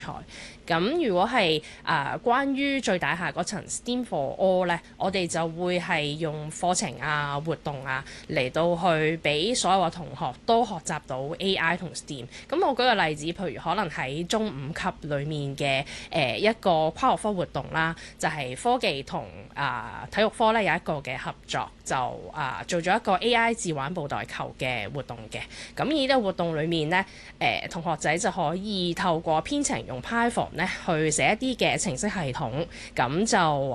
咁如果係關於最大廈嗰層 STEAM for All 咧，我哋就會係用課程啊、活動啊嚟到去俾所有嘅同學都學習到 AI 同 STEAM。咁我舉個例子，譬如可能喺中五級裡面嘅一個跨學科活動啦，就係、科技同體育科咧有一個嘅合作，就做咗一個 AI 自玩布袋球嘅活動嘅。咁而呢個活動裡面咧，同學仔就可以透過編程用 Python 咧去寫一啲嘅程式系統，咁就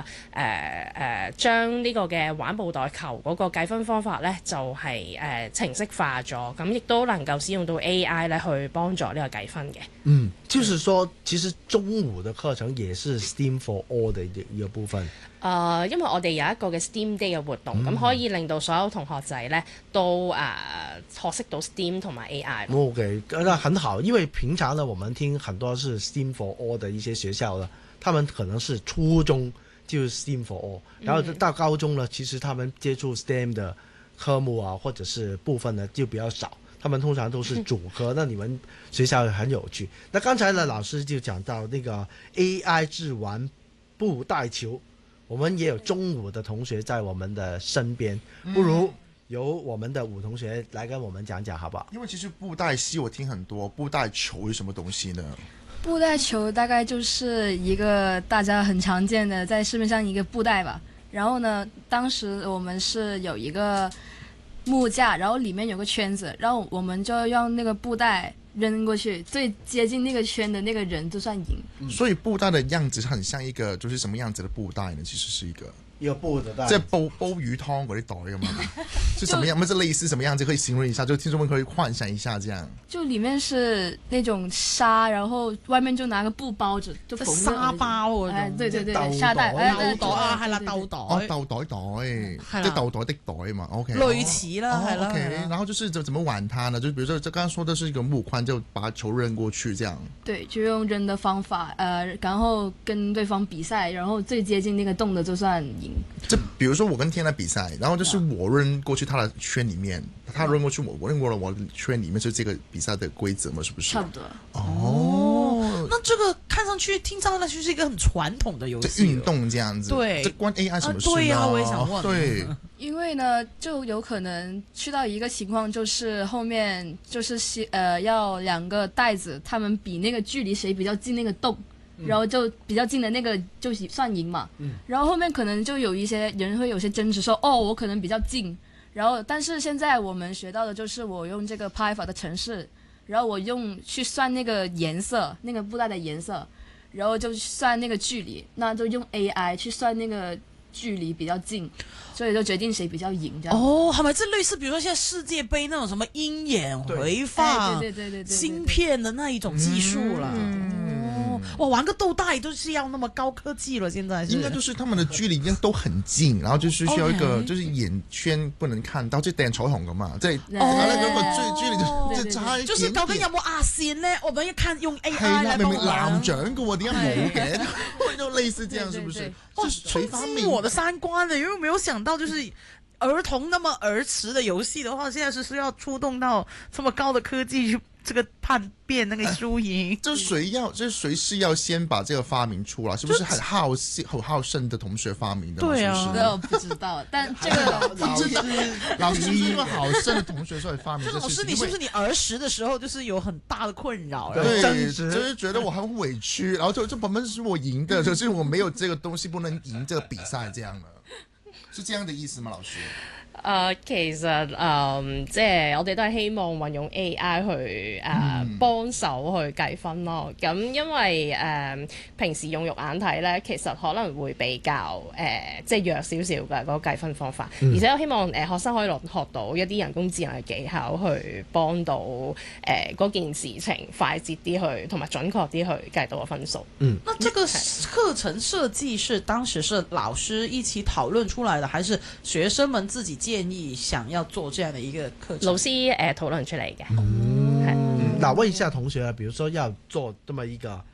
將呢個嘅玩布袋球嗰個計分方法咧就係、程式化咗，咁亦都能夠使用到 AI 咧去幫助呢個計分嘅。 就是說其實中午的課程也是 STEAM for All 的一個部分。 因為我哋有一個嘅 STEAM Day 嘅活動，咁、可以令到所有同學仔咧都學識到 STEAM 同埋 AI。 OK， 那很好，因為平常呢，我們聽很多是 STEAM for All 的一些學校呢，他們可能是初中就是 STEAM for All，然後到高中呢，其實他們接觸 STEM 的科目啊，或者是部分呢就比較少，他們通常都是主科。那你們學校很有趣。那剛才呢，老師就講到那個 AI 自玩布袋球，我們也有中午的同學在我們的身邊，不如由我們的武同學來跟我們講講好不好？ 因為其實布袋戲我聽很多，布袋球是什麼東西呢？ 布袋球大概就是一個大家很常見的在市面上一個布袋吧。然後呢，當時我們是有一個木架，然後裡面有個圈子，然後我們就用那個布袋扔過去，最接近那個圈的那個人就算贏。 所以布袋的樣子很像一個，就是什麼樣子的布袋呢？其實是一個布的袋， 即係煲魚湯嗰啲袋咁樣，是什麼樣？是類似什麼樣子？可以形容一下，就聽眾們可以幻想一下，這樣。 就裡面是那種紗，然後外面就拿個布包着，就縫沙包嗰種， 對對對， 豆沙袋， 豆袋啊，係啦，豆袋， 豆袋，即係豆袋的袋嘛。OK， 類似啦，係啦。 OK，然後就是怎麼玩它呢？就比如說，這剛剛說的是一個木框，就把球扔過去，這樣。 對，就用扔的方法，然後跟對方比賽，然後最接近那個洞的就算贏。 就比如說我跟天來比賽，然後就是我扔過去他的圈裡面，他扔過去我扔過了我的圈裡面，就這個比賽的規則嘛，是不是？ 差不多。 哦，那這個看上去、聽上去是一個很傳統的遊戲， 運動這樣子。 對， 這關 AI 什麼事呢？ 對呀，我也想問。 對， 因為呢，就有可能去到一個情況，就是後面就是要兩個袋子，他們比那個距離誰比較近那個洞。然後就比較近的那個就算贏嘛，然後後面可能就有一些人會有些爭執說，哦，我可能比較近，然後但是現在我們學到的就是我用這個 Python 的程式，然後我用去算那個顏色，那個布袋的顏色，然後就算那個距離，那就用 AI 去算那個距離比較近，所以就決定誰比較贏這樣。 哦，係咪即係類似，比如說現在世界盃那種什麼鷹眼回放、芯片的那一種技術了？哇，玩個豆袋都是要那麼高科技了，現在是應該就是他們的距離已經都很近，然後就是需要一個就是眼圈不能看到，即係掟彩虹咁嘛，即係那個距離就差一點點。 就是究竟有冇壓線呢？我們一看用 AI 係啦，明明藍獎嘅喎，點解冇嘅？就類似這樣，是不是？ 哇，衝擊我的三觀呢，因為沒有想到就是兒童那麼兒時的遊戲的話，現在是需要出動到這麼高的科技去這個判辨那個輸贏。 這誰是要先把這個發明出來？是不是很好勝的同學發明的？ 對啊， 我不知道，但這個老師是因為好勝的同學所以發明這事情。 老師，你是不是你兒時的時候就是有很大的困擾？ 對，就是覺得我很委屈，然後就本本是我贏的，可是我沒有這個東西不能贏這個比賽，這樣的，是這樣的意思嗎？老師？ 其實即係我哋都係希望運用 AI 去幫手去計分咯。咁因為平時用肉眼睇咧，其實可能會比較即係弱少少嘅嗰個計分方法。而且我希望學生可以學到一啲人工智能嘅技巧，去幫到嗰件事情快捷啲去，同埋準確啲去計到個分數。 那這個課程設計是當時是老師一起討論出來的，還是學生們自己建議想要做這樣的一個課程？ 老師討論出嚟嘅。 那問一下同學，比如說要做這麼一個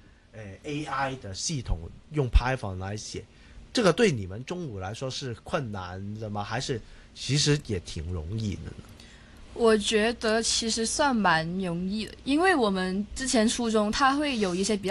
AI 的系統，用 Python 來寫，這個對你們中午來說是困難的嗎？還是其實也挺容易的呢？ 我觉得其实算蛮容易的，因为我们之前初中它会有一些比较